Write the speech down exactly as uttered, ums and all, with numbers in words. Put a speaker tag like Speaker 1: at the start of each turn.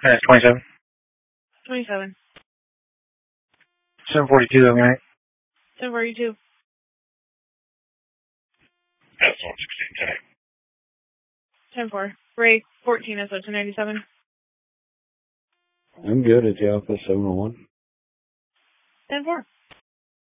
Speaker 1: That's twenty-seven.
Speaker 2: twenty-seven.
Speaker 1: seven forty-two, okay.
Speaker 2: seven forty-two.
Speaker 3: That's on sixteen ten.
Speaker 2: ten four. Ray, fourteen S O two ninety-seven.
Speaker 4: I'm good at the office, seven oh one.
Speaker 2: ten four.